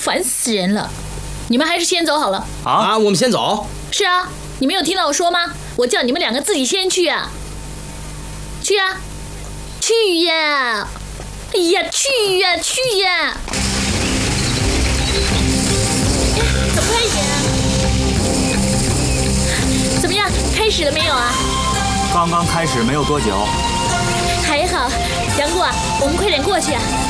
烦死人了！你们还是先走好了。 啊，我们先走。 是啊，你没有听到我说吗？我叫你们两个自己先去啊！去啊，去呀！哎呀，去呀，去呀！走快一点啊！怎么样，开始了没有啊？ 刚刚开始没有多久。 还好，杨过啊，我们快点过去啊！